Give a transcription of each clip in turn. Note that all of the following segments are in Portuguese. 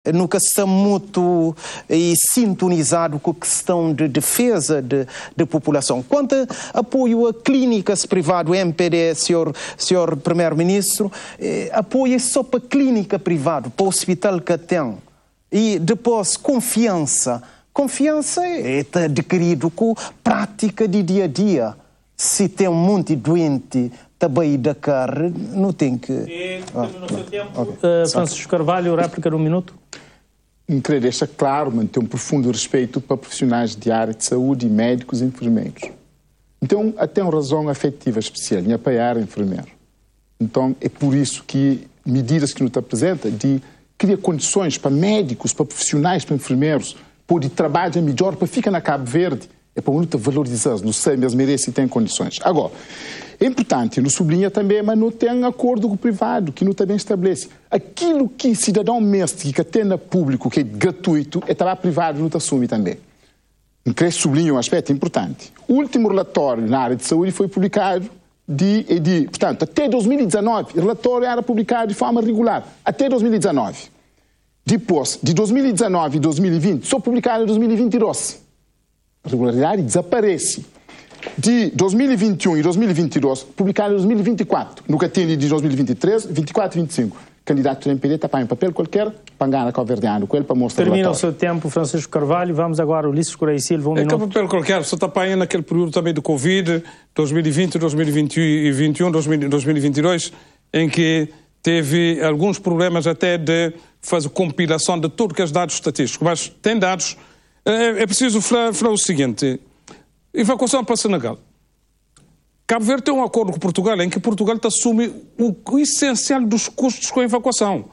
nunca está muito sintonizado com a questão de defesa da população. Quanto a apoio a clínicas privadas, o MPD, senhor Primeiro-Ministro, apoia só para a clínica privada, para o hospital que tem. E depois, confiança. Confiança é adquirido com prática de dia a dia. Se tem um monte de doente também da carne, não tem que... No seu tempo. Francisco Carvalho, réplica de 1 minuto. Querer deixar claro, manter um profundo respeito para profissionais de área de saúde, médicos e enfermeiros. Então, até uma razão afetiva especial em apoiar enfermeiro. Então, é por isso que medidas que nos apresenta de criar condições para médicos, para profissionais, para enfermeiros, para trabalhar melhor, para ficar na Cabo Verde, é para muito valorizar, não sei, mas merece e tem condições. Agora, é importante, nos sublinha também, mas não tem acordo com o privado, que não também estabelece. Aquilo que cidadão mestre que tem público, que é gratuito, é trabalho privado, não assume também. Queria sublinhar um aspecto importante. O último relatório na área de saúde foi publicado portanto, até 2019, o relatório era publicado de forma regular, até 2019. Depois, de 2019 e 2020, só publicado em 2022. A regularidade desaparece. De 2021 e 2022, publicado em 2024. Nunca tem de 2023, 24 e 25. Candidato do MPD está para um papel qualquer, para ganhar a Calverdiano, com ele para mostrar. Termina o seu tempo, Francisco Carvalho. Vamos agora, Ulisses Correia Silva, 1 minuto. É papel qualquer, só está para naquele período também do Covid, 2020, 2021, 2022, em que teve alguns problemas até de fazer compilação de todos os dados estatísticos. Mas tem dados. É preciso falar o seguinte. Evacuação para Senegal. Cabo Verde tem um acordo com Portugal em que Portugal assume o essencial dos custos com a evacuação.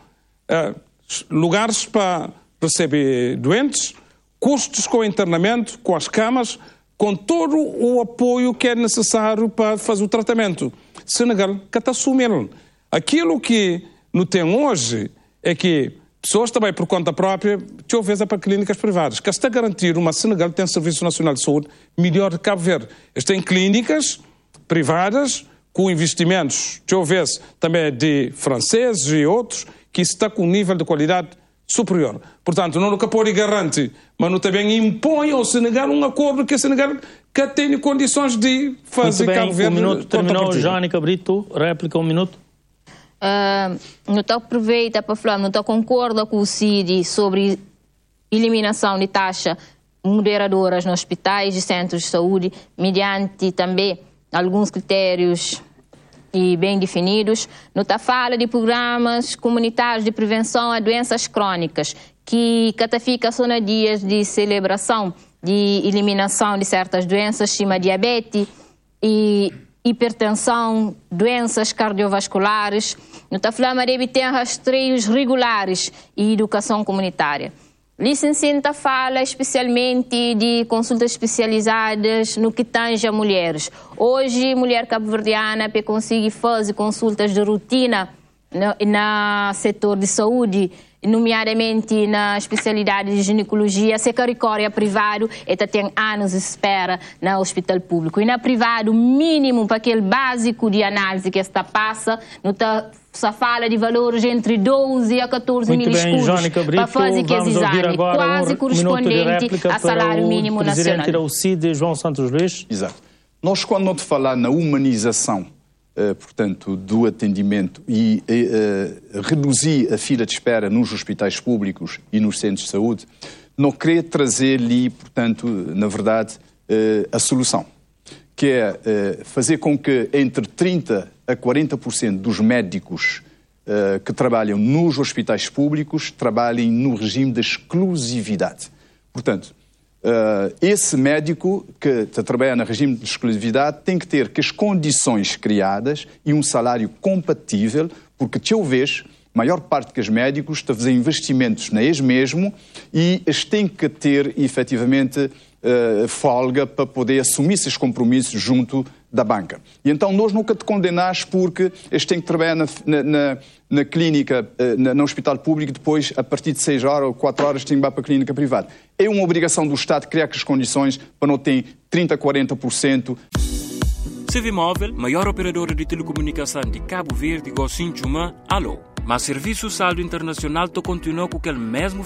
Lugares para receber doentes, custos com o internamento, com as camas, com todo o apoio que é necessário para fazer o tratamento. Senegal que assume ele. Aquilo que não tem hoje é que pessoas também por conta própria, talvez é para clínicas privadas, que está a garantir uma Senegal tem Serviço Nacional de Saúde melhor de Cabo Verde. Eles têm clínicas privadas com investimentos, talvez também de franceses e outros, que está com um nível de qualidade superior. Portanto, não nunca pode garantir, mas não também impõe ao Senegal um acordo que o Senegal que tem condições de fazer Cabo Verde. 1 minuto terminou, Jónica Brito, réplica 1 minuto. Não aproveita para falar, não concorda com o CID sobre eliminação de taxas moderadoras nos hospitais e centros de saúde, mediante também alguns critérios e bem definidos. Não fala de programas comunitários de prevenção a doenças crônicas, que fica só nos dias de celebração de eliminação de certas doenças, como diabetes e hipertensão, doenças cardiovasculares. Não está falando de ter rastreios regulares e educação comunitária. Licenciada fala especialmente de consultas especializadas no que tange a mulheres. Hoje, mulher cabo-verdiana consegue fazer consultas de rotina no setor de saúde, nomeadamente na especialidade de ginecologia, se recorre privado, ela tem anos de espera no hospital público. E na privado, mínimo para aquele básico de análise que esta passa, não está só fala de valores entre 12 a 14 mil escudos para fazer que esse exame quase correspondente a salário mínimo nacional. Presidente da UCID, João Santos Luís. Exato. Nós, quando não te falar na humanização, portanto, do atendimento e reduzir a fila de espera nos hospitais públicos e nos centros de saúde, não queria trazer-lhe, portanto, na verdade, a solução, que é fazer com que entre 30% a 40% dos médicos que trabalham nos hospitais públicos trabalhem no regime de exclusividade. Portanto, esse médico que está trabalhando no regime de exclusividade tem que ter as condições criadas e um salário compatível, porque talvez a maior parte dos médicos está a fazer investimentos na eles mesmo e eles têm que ter efetivamente folga para poder assumir esses compromissos junto da banca. E então nós nunca te condenamos porque eles têm que trabalhar na clínica, no hospital público, depois a partir de 6 horas ou 4 horas têm que ir para a clínica privada. É uma obrigação do Estado criar as condições para não ter 30% a 40%. Civimóvel, maior operadora de telecomunicação de Cabo Verde, Gocinchuma, alô. Mas Serviço Saldo Internacional continua com aquele mesmo